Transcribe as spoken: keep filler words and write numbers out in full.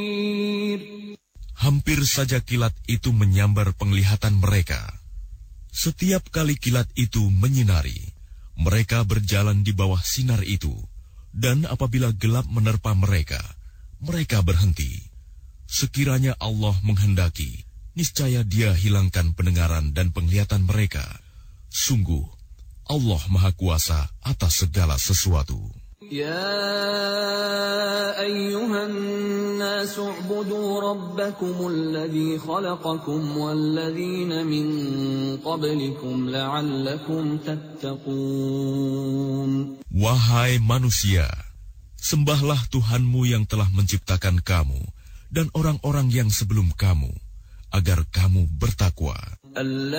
Hampir saja kilat itu menyambar penglihatan mereka. Setiap kali kilat itu menyinari, mereka berjalan di bawah sinar itu, dan apabila gelap menerpa mereka, mereka berhenti. Sekiranya Allah menghendaki, niscaya Dia hilangkan pendengaran dan penglihatan mereka. Sungguh, Allah Maha Kuasa atas segala sesuatu. Ya ayyuhan nasu u'budu rabbakumul ladzi khalaqakum wal ladzina min qablikum la'allakum tattaqun. Wahai manusia, sembahlah Tuhanmu yang telah menciptakan kamu dan orang-orang yang sebelum kamu, agar kamu bertakwa.